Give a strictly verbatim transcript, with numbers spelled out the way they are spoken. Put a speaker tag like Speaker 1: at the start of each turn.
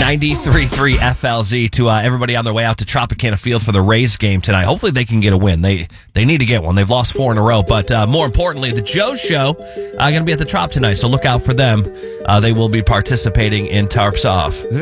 Speaker 1: ninety-three point three F L Z to uh, everybody on their way out to Tropicana Field for the Rays game tonight. Hopefully they can get a win. They they need to get one. They've lost four in a row. But uh, more importantly, the Joe Show uh, going to be at the Trop tonight, so look out for them. Uh, they will be participating in Tarps Off.